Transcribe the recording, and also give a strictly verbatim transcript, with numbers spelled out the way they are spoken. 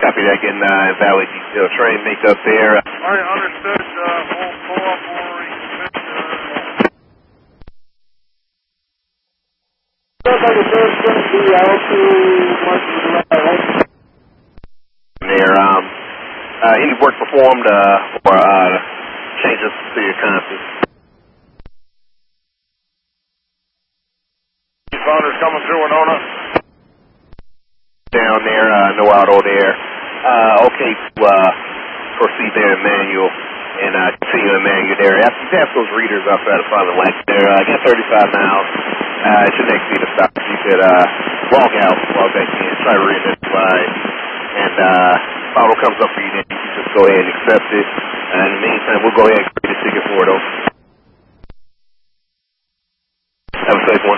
Copy that, getting uh, Valley Detail train make up there. All right, understood. Uh, we'll pull up or recommit. There, um, uh, any work performed uh, or uh, changes to your conscience? Founders coming through, Winona. Down there, uh, no auto there. Uh, okay, to uh, proceed there in manual and uh, continue in manual there. After you pass those readers outside of Father Light there, uh, get thirty-five miles. Uh, it's your next speed of stop. You could uh, log out, log back in, try to re-identify. And uh, auto comes up for you, then you can just go ahead and accept it. Uh, in the meantime, we'll go ahead and create a ticket for it. Have a safe one.